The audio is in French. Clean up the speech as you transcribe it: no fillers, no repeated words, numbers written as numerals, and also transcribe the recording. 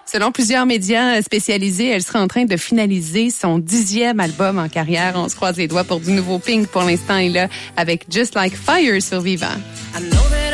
Selon plusieurs médias spécialisés, elle serait en train de finaliser son 10e album en carrière. On se croise les doigts pour du nouveau Pink. Pour l'instant, il est là avec Just Like Fire sur Vivant.